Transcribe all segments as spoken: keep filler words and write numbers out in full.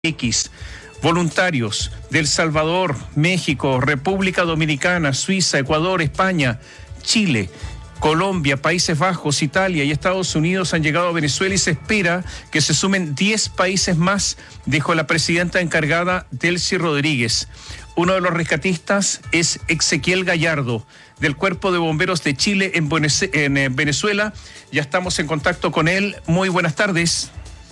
X. Voluntarios de El Salvador, México, República Dominicana, Suiza, Ecuador, España, Chile, Colombia, Países Bajos, Italia y Estados Unidos han llegado a Venezuela y se espera que se sumen diez países más, dijo la presidenta encargada Delcy Rodríguez. Uno de los rescatistas es Ezequiel Gallardo, del Cuerpo de Bomberos de Chile en, en Venezuela. Ya estamos en contacto con él. Muy buenas tardes.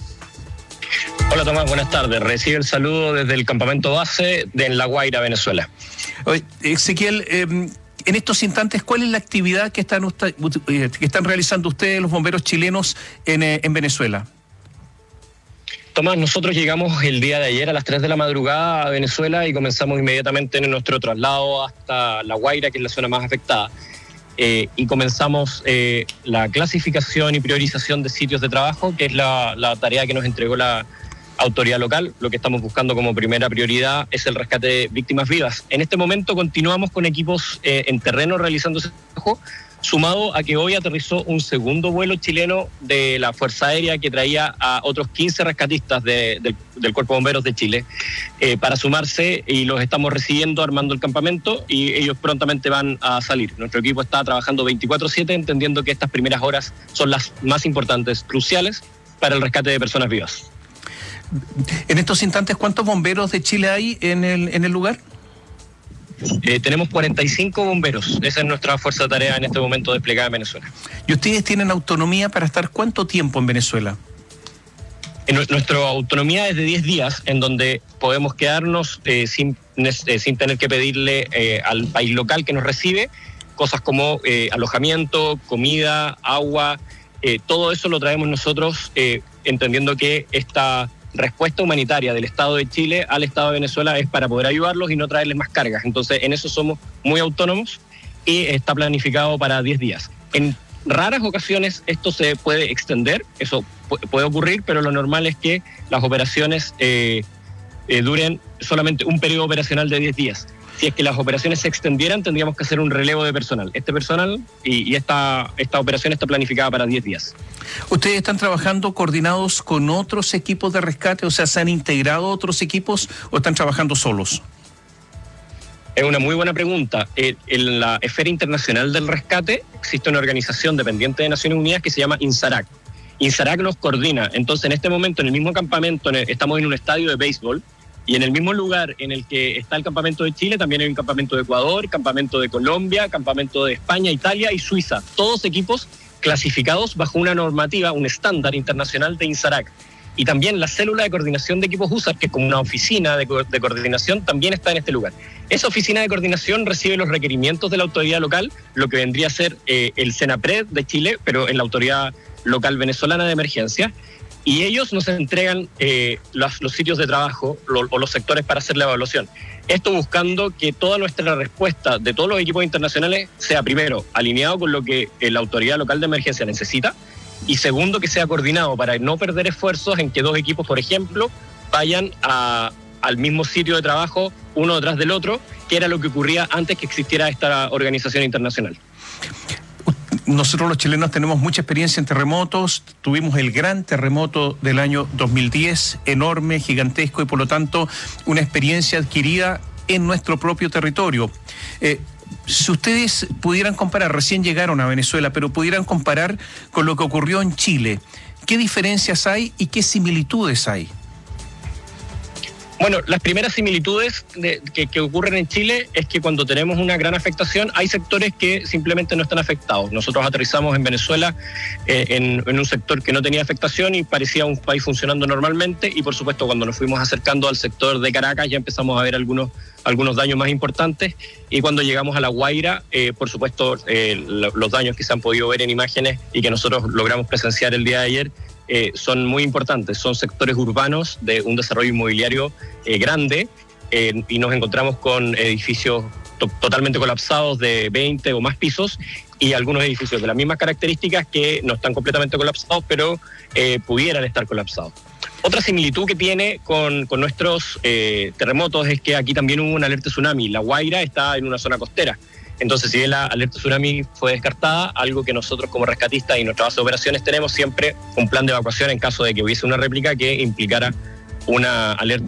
Hola Tomás, buenas tardes. Recibe el saludo desde el campamento base de La Guaira, Venezuela. Oye, Ezequiel, eh, en estos instantes, ¿cuál es la actividad que están, usted, que están realizando ustedes, los bomberos chilenos, en, eh, en Venezuela? Tomás, nosotros llegamos el día de ayer a las tres de la madrugada a Venezuela y comenzamos inmediatamente en nuestro traslado hasta La Guaira, que es la zona más afectada. Eh, y comenzamos eh, la clasificación y priorización de sitios de trabajo, que es la, la tarea que nos entregó la autoridad local. Lo que estamos buscando como primera prioridad es el rescate de víctimas vivas. En este momento continuamos con equipos eh, en terreno realizando ese trabajo, sumado a que hoy aterrizó un segundo vuelo chileno de la Fuerza Aérea que traía a otros quince rescatistas de, de, del Cuerpo de Bomberos de Chile eh, para sumarse, y los estamos recibiendo, armando el campamento, y ellos prontamente van a salir. Nuestro equipo está trabajando veinticuatro siete, entendiendo que estas primeras horas son las más importantes, cruciales para el rescate de personas vivas. En estos instantes, ¿cuántos bomberos de Chile hay en el, en el lugar? Eh, tenemos cuarenta y cinco bomberos. Esa es nuestra fuerza de tarea en este momento desplegada en Venezuela. ¿Y ustedes tienen autonomía para estar cuánto tiempo en Venezuela? En nuestra autonomía es de diez días, en donde podemos quedarnos eh, sin, eh, sin tener que pedirle eh, al país local que nos recibe cosas como eh, alojamiento, comida, agua. Eh, todo eso lo traemos nosotros, eh, entendiendo que esta respuesta humanitaria del Estado de Chile al Estado de Venezuela es para poder ayudarlos y no traerles más cargas. Entonces, en eso somos muy autónomos y está planificado para diez días. En raras ocasiones esto se puede extender, eso puede ocurrir, pero lo normal es que las operaciones eh, eh, duren solamente un periodo operacional de diez días. Si es que las operaciones se extendieran, tendríamos que hacer un relevo de personal. Este personal y, y esta, esta operación está planificada para diez días. ¿Ustedes están trabajando coordinados con otros equipos de rescate? O sea, ¿se han integrado otros equipos o están trabajando solos? Es una muy buena pregunta. Eh, en la esfera internacional del rescate existe una organización dependiente de Naciones Unidas que se llama INSARAC. INSARAC nos coordina. Entonces, en este momento, en el mismo campamento, en el, estamos en un estadio de béisbol, y en el mismo lugar en el que está el campamento de Chile, también hay un campamento de Ecuador, campamento de Colombia, campamento de España, Italia y Suiza. Todos equipos clasificados bajo una normativa, un estándar internacional de INSARAC. Y también la célula de coordinación de equipos U S A R, que es como una oficina de, co- de coordinación, también está en este lugar. Esa oficina de coordinación recibe los requerimientos de la autoridad local, lo que vendría a ser eh, el SENAPRED de Chile, pero en la autoridad local venezolana de emergencia. Y ellos nos entregan eh, los, los sitios de trabajo lo, o los sectores para hacer la evaluación. Esto buscando que toda nuestra respuesta de todos los equipos internacionales sea, primero, alineado con lo que eh, la autoridad local de emergencia necesita, y segundo, que sea coordinado para no perder esfuerzos en que dos equipos, por ejemplo, vayan a, al mismo sitio de trabajo uno detrás del otro, que era lo que ocurría antes que existiera esta organización internacional. Nosotros los chilenos tenemos mucha experiencia en terremotos. Tuvimos el gran terremoto del año dos mil diez, enorme, gigantesco, y por lo tanto una experiencia adquirida en nuestro propio territorio. Eh, si ustedes pudieran comparar, recién llegaron a Venezuela, pero pudieran comparar con lo que ocurrió en Chile, ¿qué diferencias hay y qué similitudes hay? Bueno, las primeras similitudes de, que, que ocurren en Chile es que cuando tenemos una gran afectación hay sectores que simplemente no están afectados. Nosotros aterrizamos en Venezuela eh, en, en un sector que no tenía afectación y parecía un país funcionando normalmente, y por supuesto cuando nos fuimos acercando al sector de Caracas ya empezamos a ver algunos, algunos daños más importantes, y cuando llegamos a La Guaira, eh, por supuesto eh, los daños que se han podido ver en imágenes y que nosotros logramos presenciar el día de ayer Eh, son muy importantes. Son sectores urbanos de un desarrollo inmobiliario eh, grande, eh, y nos encontramos con edificios to- totalmente colapsados de veinte o más pisos, y algunos edificios de las mismas características que no están completamente colapsados, pero eh, pudieran estar colapsados. Otra similitud que tiene con, con nuestros eh, terremotos es que aquí también hubo una alerta tsunami. La Guaira está en una zona costera. Entonces, si bien la alerta tsunami fue descartada, algo que nosotros como rescatistas y nuestra base de operaciones tenemos siempre un plan de evacuación en caso de que hubiese una réplica que implicara una alerta